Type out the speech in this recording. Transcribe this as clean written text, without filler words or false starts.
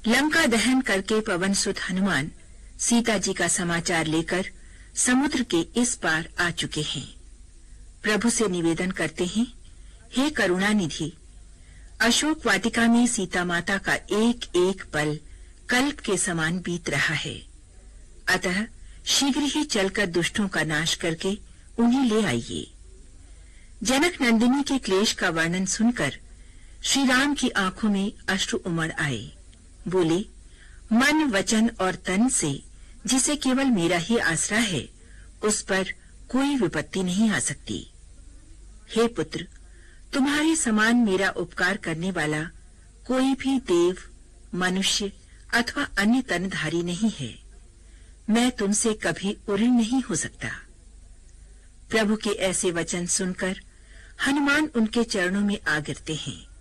लंका दहन करके पवन सुत हनुमान सीता जी का समाचार लेकर समुद्र के इस पार आ चुके हैं। प्रभु से निवेदन करते हैं, हे करुणानिधि, अशोक वाटिका में सीता माता का एक एक पल कल्प के समान बीत रहा है। अतः शीघ्र ही चलकर दुष्टों का नाश करके उन्हें ले आइए। जनक नंदिनी के क्लेश का वर्णन सुनकर श्री राम की आंखों में अश्रु उमड़ आए। बोले, मन वचन और तन से जिसे केवल मेरा ही आसरा है, उस पर कोई विपत्ति नहीं आ सकती। हे पुत्र, तुम्हारे समान मेरा उपकार करने वाला कोई भी देव, मनुष्य अथवा अन्य तनधारी नहीं है। मैं तुमसे कभी उऋण नहीं हो सकता। प्रभु के ऐसे वचन सुनकर हनुमान उनके चरणों में आ गिरते हैं।